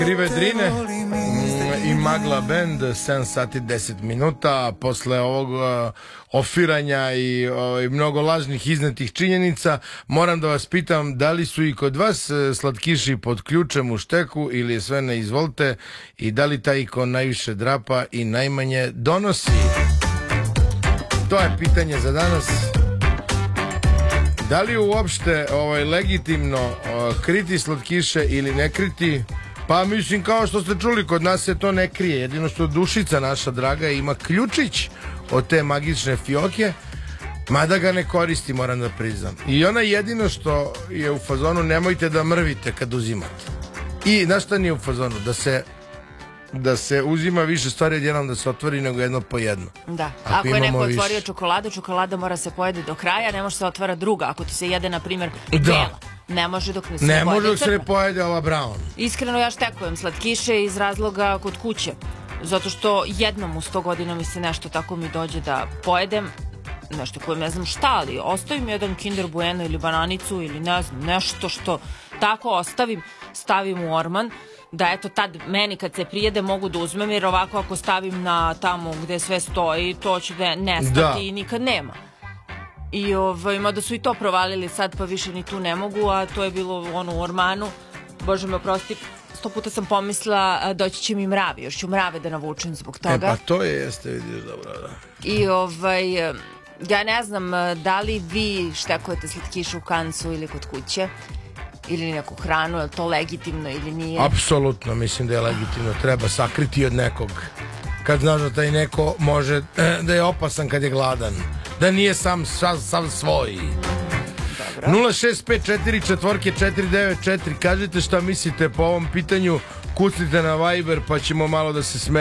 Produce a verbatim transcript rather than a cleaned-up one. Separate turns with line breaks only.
Krive Drine i Magla Band, sedam sati deset minuta. Posle ovog uh, ofiranja i uh, mnogo lažnih iznetih činjenica, moram da vas pitam da li su i kod vas uh, slatkiši pod ključem u šteku ili je sve ne izvolte i da li taj ikon najviše drapa i najmanje donosi? To je pitanje za danas. Da li je uopšte ovaj, legitimno uh, kriti slatkiše ili ne kriti? Pa mislim, kao što ste čuli, kod nas se to ne krije. Jedino što Dušica, naša draga, ima ključić od te magične fioke, mada ga ne koristi, moram da priznam. I ona jedino što je u fazonu, nemojte da mrvite kad uzimate. I znaš šta nije u fazonu? Da se da se uzima više stvari odjednom, da se otvori nego jedno po jedno.
Da, ako, ako je neko otvorio više čokoladu, čokolada mora se pojede do kraja, ne može se otvara druga. Ako ti se jede, na primjer, bela, ne može dok ne se
ne
pojede
može dok se
crna.
ne pojede ova brown.
Iskreno, ja štekujem slatkiše iz razloga kod kuće, zato što jednom u sto godina mi se nešto tako mi dođe da pojedem, nešto koje ne znam šta, ali ostavim jedan Kinder Bueno ili bananicu ili ne znam, nešto što tako ostavim, stavim u orman, da eto tad meni kad se prijede mogu da uzmem, jer ovako ako stavim na tamo gde sve stoji, to će da nestati da. I nikad nema. I ovaj, mada su i to provalili sad, pa više ni tu ne mogu, a to je bilo ono u ormanu. Bože me oprosti, sto puta sam pomisla doći će mi mravi, još ću mrave da navučem zbog toga.
E pa to je, jeste, vidiš, dobro, da.
I ovaj, ja ne znam da li vi štekujete slatkiše u kancu ili kod kuće, ili neku hranu, je li to legitimno ili nije?
Apsolutno, mislim da je legitimno. Treba sakriti od nekog. Kad znaš da taj neko može, da je opasan kad je gladan. Da nije sam, sam, sam svoj.
Dobro.
nula šest pet četiri četiri četiri devet četiri. Kažite šta mislite po ovom pitanju. Kucnite na Viber pa ćemo malo da se smejemo.